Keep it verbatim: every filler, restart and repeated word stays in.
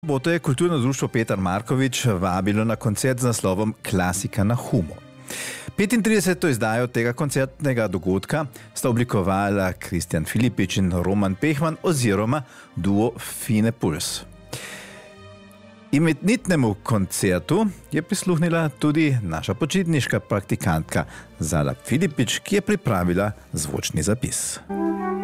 Boto je kulturno društvo Petar Markovič vabilo na koncert z naslovom Klasika na Humo. petintrideseto izdajo tega koncertnega dogodka sta oblikovala Kristjan Filipič in Roman Pehman oziroma duo Fine Puls. Imenitnemu koncertu je prisluhnila tudi naša počitniška praktikantka Zala Filipič, ki je pripravila zvočni zapis.